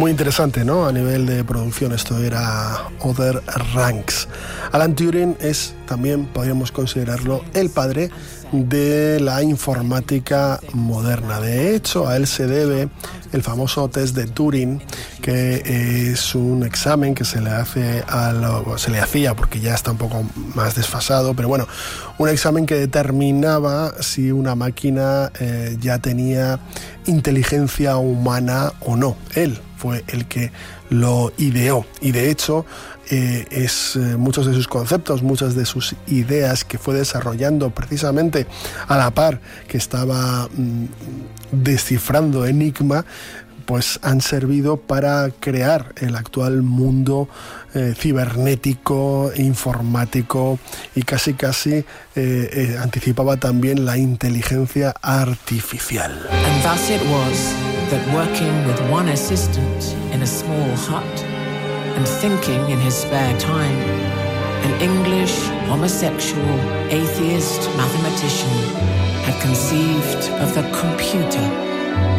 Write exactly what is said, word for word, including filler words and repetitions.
Muy interesante, ¿no? A nivel de producción, esto era Other Ranks. Alan Turing es también, podríamos considerarlo, el padre de la informática moderna. De hecho, a él se debe el famoso test de Turing, que es un examen que se le hace a lo, se le hacía, porque ya está un poco más desfasado, pero bueno, un examen que determinaba si una máquina eh, ya tenía inteligencia humana o no. Él fue el que lo ideó y de hecho eh, es eh, muchos de sus conceptos, muchas de sus ideas que fue desarrollando precisamente a la par que estaba mm, descifrando Enigma, pues han servido para crear el actual mundo eh, cibernético, informático y casi casi eh, eh, anticipaba también la inteligencia artificial. And thus it was that working with one assistant in a small hut and thinking in his spare time, an English, homosexual, atheist mathematician had conceived of the computer